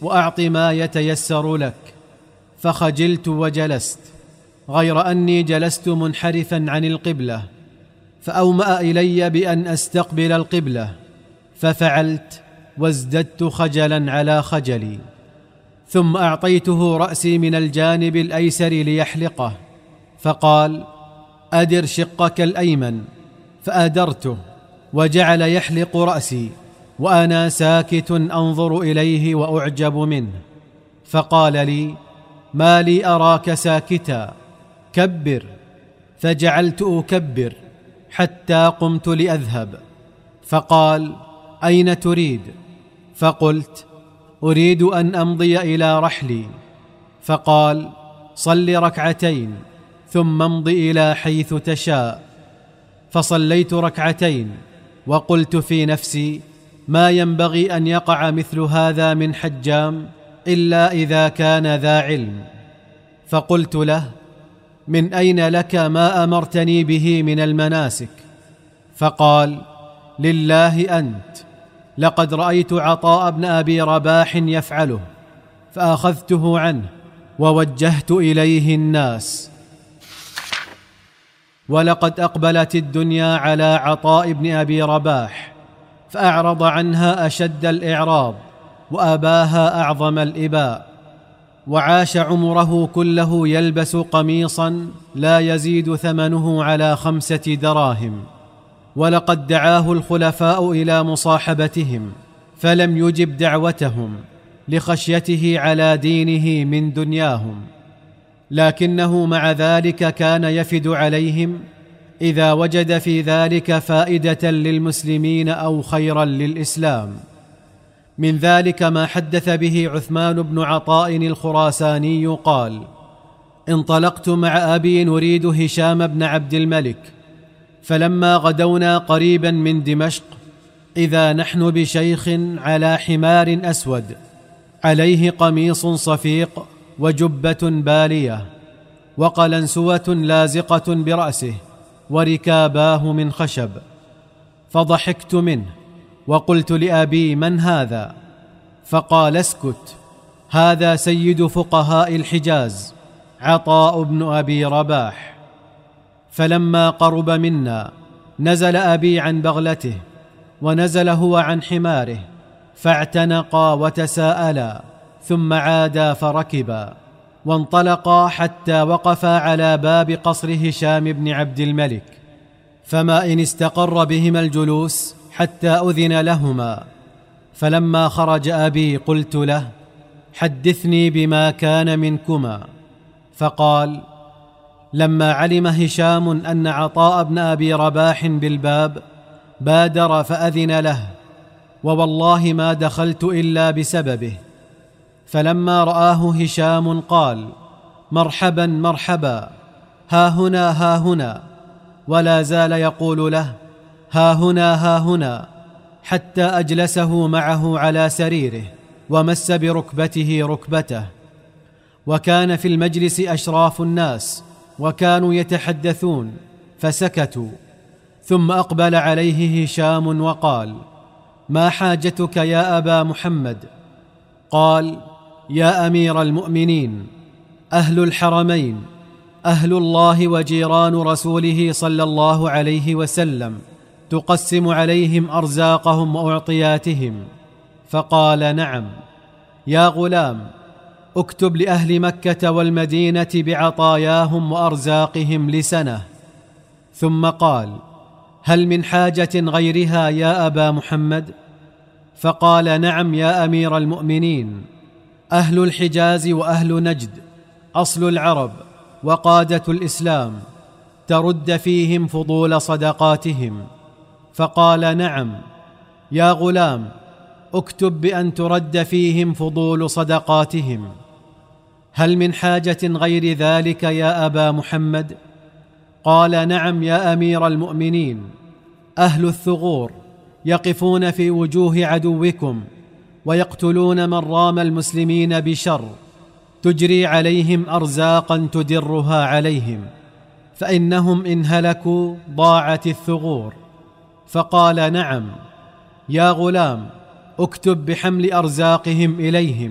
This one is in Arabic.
وأعط ما يتيسر لك. فخجلت وجلست، غير أني جلست منحرفا عن القبلة، فأومأ إلي بأن أستقبل القبلة، ففعلت وازددت خجلا على خجلي. ثم أعطيته رأسي من الجانب الأيسر ليحلقه، فقال: أدر شقك الأيمن. فأدرته، وجعل يحلق رأسي وأنا ساكت أنظر إليه وأعجب منه. فقال لي: ما لي أراك ساكتا، كبر. فجعلت أكبر حتى قمت لأذهب. فقال: أين تريد؟ فقلت: أريد أن أمضي إلى رحلي. فقال: صل ركعتين ثم امض إلى حيث تشاء. فصليت ركعتين وقلت في نفسي: ما ينبغي أن يقع مثل هذا من حجام إلا إذا كان ذا علم. فقلت له: من أين لك ما أمرتني به من المناسك؟ فقال: لله أنت، لقد رأيت عطاء بن أبي رباح يفعله، فأخذته عنه ووجهت إليه الناس. ولقد أقبلت الدنيا على عطاء بن أبي رباح، فأعرض عنها أشد الإعراض وأباها أعظم الإباء، وعاش عمره كله يلبس قميصا لا يزيد ثمنه على 5 دراهم. ولقد دعاه الخلفاء إلى مصاحبتهم، فلم يجب دعوتهم لخشيته على دينه من دنياهم، لكنه مع ذلك كان يفد عليهم إذا وجد في ذلك فائدة للمسلمين أو خيرا للإسلام. من ذلك ما حدث به عثمان بن عطاء الخراساني قال: انطلقت مع أبي نريد هشام بن عبد الملك، فلما غدونا قريبا من دمشق إذا نحن بشيخ على حمار أسود عليه قميص صفيق وجبة بالية وقلنسوة لازقة برأسه وركاباه من خشب. فضحكت منه وقلت لأبي: من هذا؟ فقال: اسكت، هذا سيد فقهاء الحجاز عطاء بن أبي رباح. فلما قرب منا نزل أبي عن بغلته ونزل هو عن حماره، فاعتنقا وتساءلا، ثم عادا فركبا وانطلقا حتى وقفا على باب قصر هشام بن عبد الملك، فما إن استقر بهما الجلوس حتى أذن لهما. فلما خرج أبي قلت له: حدثني بما كان منكما. فقال: لما علم هشام أن عطاء بن أبي رباح بالباب بادر فأذن له، ووالله ما دخلت إلا بسببه. فلما رآه هشام قال: مرحبا مرحبا، ها هنا ها هنا، ولا زال يقول له: ها هنا ها هنا، حتى أجلسه معه على سريره ومس بركبته ركبته. وكان في المجلس أشراف الناس وكانوا يتحدثون فسكتوا، ثم أقبل عليه هشام وقال: ما حاجتك يا أبا محمد؟ قال: يا أمير المؤمنين، أهل الحرمين أهل الله وجيران رسوله صلى الله عليه وسلم تقسم عليهم أرزاقهم وأعطياتهم. فقال: نعم. يا غلام، اكتب لأهل مكة والمدينة بعطاياهم وأرزاقهم لسنة. ثم قال: هل من حاجة غيرها يا أبا محمد؟ فقال: نعم يا أمير المؤمنين، أهل الحجاز وأهل نجد أصل العرب وقادة الإسلام، ترد فيهم فضول صدقاتهم. فقال: نعم. يا غلام، اكتب بأن ترد فيهم فضول صدقاتهم. هل من حاجة غير ذلك يا أبا محمد؟ قال: نعم يا أمير المؤمنين، أهل الثغور يقفون في وجوه عدوكم ويقتلون من رام المسلمين بشر، تجري عليهم أرزاقا تدرها عليهم، فإنهم إن هلكوا ضاعت الثغور. فقال: نعم. يا غلام، اكتب بحمل أرزاقهم إليهم.